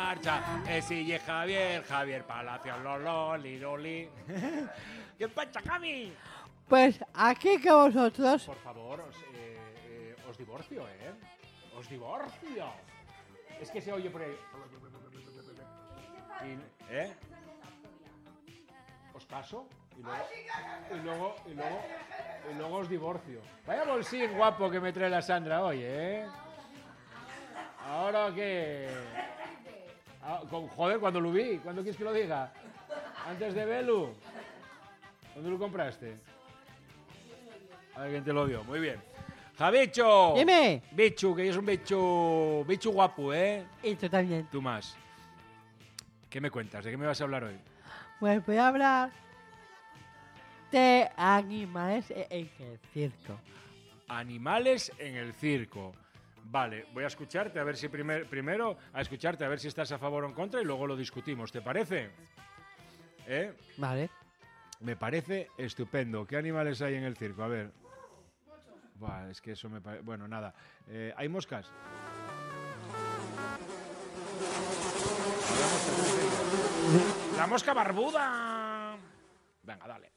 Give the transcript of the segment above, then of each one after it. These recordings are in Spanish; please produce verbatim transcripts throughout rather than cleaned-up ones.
marcha. Sigue Javier, Javier Palacios, loli, loli. ¿Qué pasa, Cami? Pues aquí que vosotros... Por favor, os, eh, eh, os divorcio, ¿eh? Os divorcio. Es que se oye por ahí. Y, ¿Eh? Os caso y luego, y luego, y luego, y luego os divorcio. Vaya bolsín guapo que me trae la Sandra hoy, ¿eh? ¿Ahora qué? Ah, con, joder, cuando lo vi. ¿Cuándo quieres que lo diga? ¿Antes de Belu? ¿Dónde lo compraste? Alguien te lo dio. Muy bien. Javicho. Dime. Bichu, que es un bichu, bichu guapo, ¿eh? Y tú también. Tú más. ¿Qué me cuentas? ¿De qué me vas a hablar hoy? Pues voy a hablar de animales en el circo. Animales en el circo. Vale, voy a escucharte a ver si primer, primero a escucharte a ver si estás a favor o en contra y luego lo discutimos. ¿Te parece? ¿Eh? Vale. Me parece estupendo. ¿Qué animales hay en el circo? A ver. Buah, es que eso me parece... Bueno, nada. Eh, ¿Hay moscas? ¡La mosca barbuda! Venga, dale.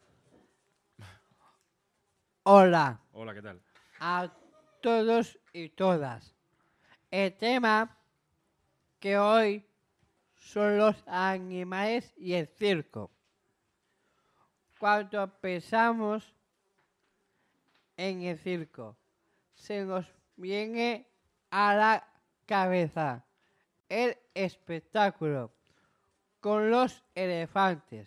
Hola Hola, ¿qué tal? a todos y todas. El tema que hoy son los animales y el circo. Cuando pensamos en el circo, se nos viene a la cabeza el espectáculo con los elefantes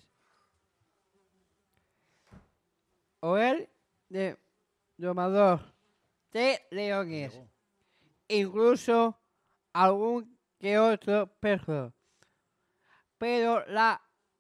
o el de domador de leones, incluso algún que otro perro. Pero la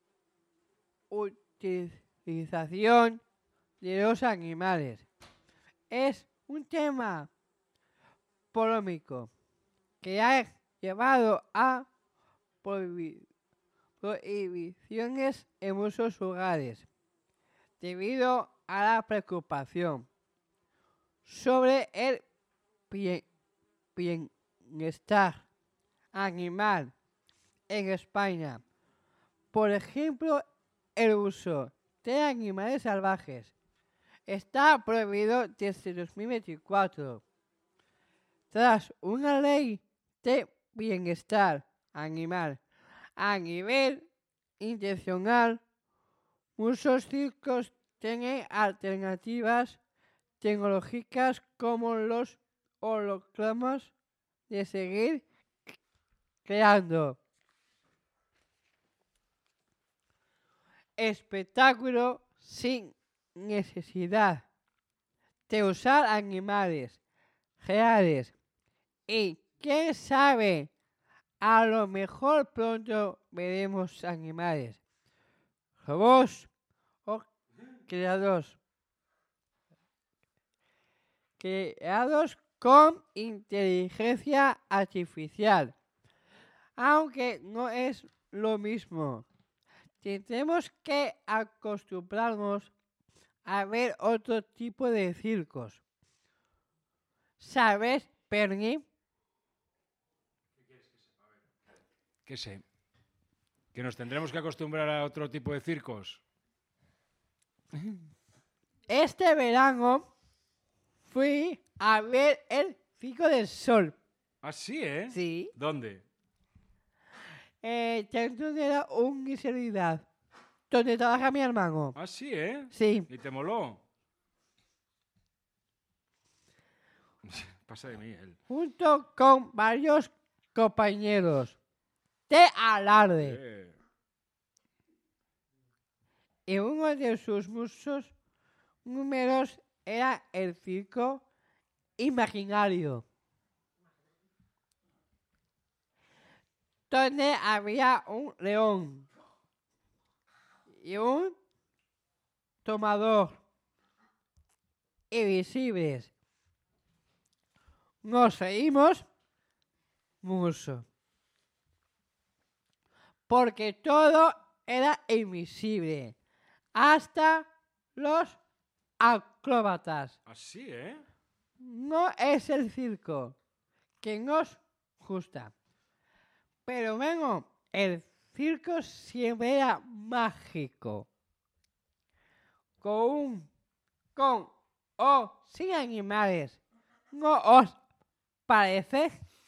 utilización de los animales es un tema polémico que ha llevado a prohibi- prohibiciones en muchos lugares debido a la preocupación sobre el bien- bienestar animal en España. Por ejemplo, el uso de animales salvajes está prohibido desde dos mil veinticuatro. Tras una ley de bienestar animal a nivel internacional, muchos circos tienen alternativas tecnológicas como los hologramas de seguir creando espectáculo sin necesidad de usar animales reales. Y quién sabe, a lo mejor pronto veremos animales, robots o creados, creados con inteligencia artificial. Aunque no es lo mismo, tendremos que acostumbrarnos a ver otro tipo de circos. ¿Sabes, Perni? ¿Qué sé? ¿Que nos tendremos que acostumbrar a otro tipo de circos? Este verano fui a ver el Circo del Sol. Ah, sí, ¿eh? Sí. ¿Dónde? Eh, dentro de la universidad donde trabaja mi hermano. Ah, sí, ¿eh? Sí. ¿Y te moló? Pasa de mí, él. Junto con varios compañeros de alarde. Eh. Y uno de sus muchos números era el circo imaginario, donde había un león y un tomador invisibles. Nos reímos mucho, porque todo era invisible, hasta los acróbatas. Así, ¿eh? No es el circo que nos gusta, Pero vengo, el circo siempre era mágico. Con un, con o sin animales. ¿No os parece?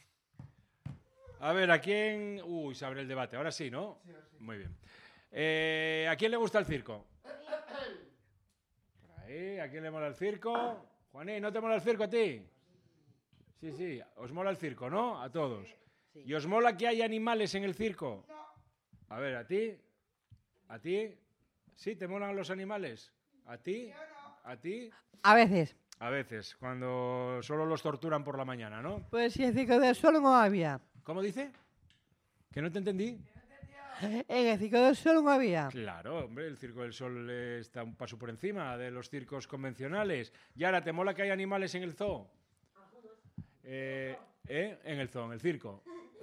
A ver, ¿a quién...? Uy, se abre el debate. Ahora sí, ¿no? Sí, sí. Muy bien. Eh, ¿A quién le gusta el circo? Por ahí, ¿a quién le mola el circo? Juaní, ¿no te mola el circo a ti? Sí, sí, os mola el circo, ¿no? A todos. Sí. ¿Y os mola que haya animales en el circo? No. A ver, ¿a ti? ¿A ti? ¿Sí? ¿Te molan los animales? ¿A ti? ¿A ti? A veces. A veces, cuando solo los torturan por la mañana, ¿no? Pues si el circo del sol no había. ¿Cómo dice? ¿Que no te entendí? En el circo del sol no había. Claro, hombre, el Circo del Sol eh, está un paso por encima de los circos convencionales. Y ahora, ¿te mola que hay animales en el zoo? Eh, ¿eh? En el zoo, en el circo.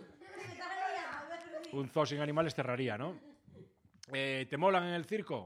Un zoo sin animales cerraría, ¿no? Eh, ¿Te molan en el circo?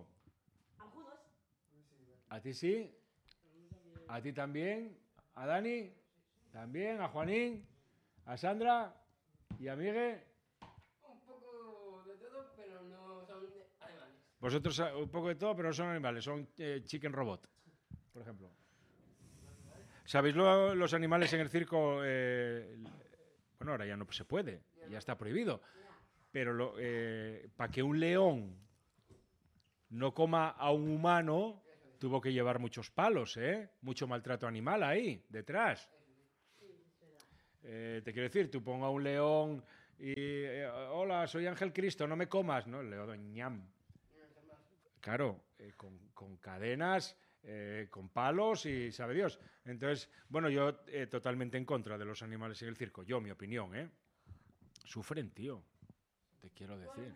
¿A ti sí? ¿A ti también? ¿A Dani? ¿También? ¿A Juanín? ¿A Sandra? ¿Y a Miguel? Un poco de todo, pero no son animales. Vosotros un poco de todo, pero no son animales, son eh, chicken robot, por ejemplo. ¿Sabéis lo, los animales en el circo? Eh, bueno, ahora ya no se puede, ya está prohibido. Pero lo, eh, para que un león no coma a un humano, tuvo que llevar muchos palos, ¿eh? Mucho maltrato animal ahí, detrás. Eh, te quiero decir, tú ponga un león y... Eh, hola, soy Ángel Cristo, no me comas. No, el león, ñam. Claro, eh, con, con cadenas, eh, con palos y sabe Dios. Entonces, bueno, yo eh, totalmente en contra de los animales en el circo. Yo, mi opinión, ¿eh? Sufren, tío. Te quiero decir.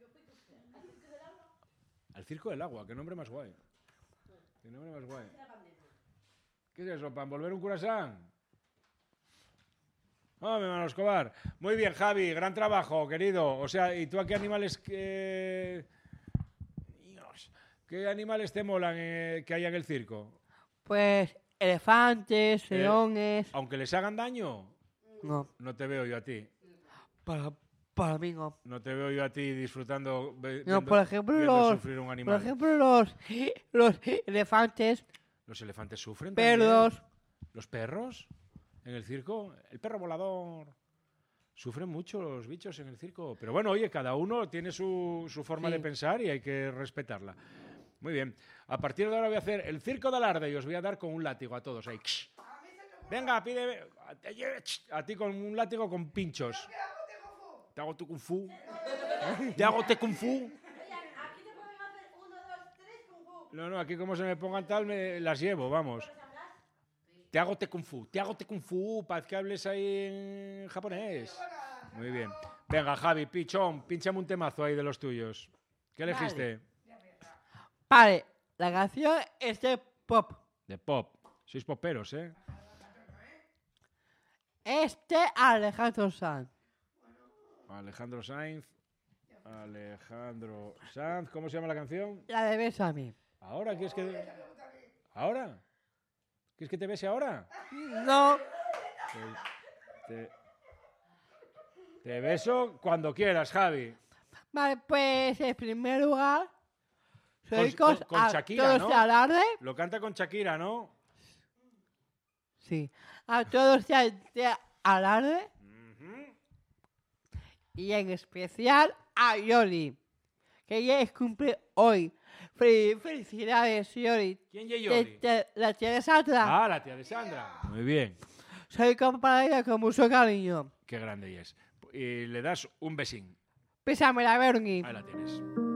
Al circo del agua, qué nombre más guay. Qué nombre más guay. ¿Qué es eso? ¿Para envolver un curasán? Oh, mi hermano Escobar. Muy bien, Javi, gran trabajo, querido. O sea, ¿y tú a qué animales que... Dios, ¿qué animales te molan eh, que haya en el circo? Pues elefantes, Eh, leones. Aunque les hagan daño, No, no te veo yo a ti. para, para mí no. No te veo yo a ti disfrutando, ve- No, viendo- por ejemplo, viendo los, sufrir un por animal. ejemplo los, los elefantes, ¿Los elefantes sufren también? perros. ¿Los perros? ¿En el circo? El perro volador. Sufren mucho los bichos en el circo. Pero bueno, oye, cada uno tiene su, su forma Sí. de pensar y hay que respetarla. Muy bien. A partir de ahora voy a hacer el circo de alarde y os voy a dar con un látigo a todos ahí. Venga, pide a ti con un látigo con pinchos. Te hago tu kung fu. Te hago te kung fu. Aquí te pueden hacer uno, dos, tres kung fu. No, no, aquí como se me pongan tal, me las llevo, vamos. Te hago te kung fu, te hago te kung fu, para que hables ahí en japonés. Muy bien. Venga, Javi, pichón, pinchame un temazo ahí de los tuyos. ¿Qué Vale. elegiste? Vale, la canción es de pop. De pop. Sois poperos, ¿eh? Este Alejandro Sanz. Alejandro Sainz. Alejandro Sanz. ¿Cómo se llama la canción? La de Bésame. ¿Ahora? ¿Quieres que...? ¿Ahora? ¿Quieres que te bese ahora? No, Te, te- te beso cuando quieras, Javi. vale, pues en primer lugar, soy Con- cos con- con a Shakira, todos ¿no? de alarde. Lo canta con Shakira, ¿no? Sí, a todos de, de alarde Ujú. y en especial a Yoli, que ya es cumple hoy. Fel- Felicidades, Yoli. ¿Quién es De- Yoli? de- la tía de Sandra. Ah, la tía de Sandra. Muy bien. Soy para ella con mucho cariño. Qué grande ella es. Y le das un besín. Pésame la Bernie. Ahí la tienes.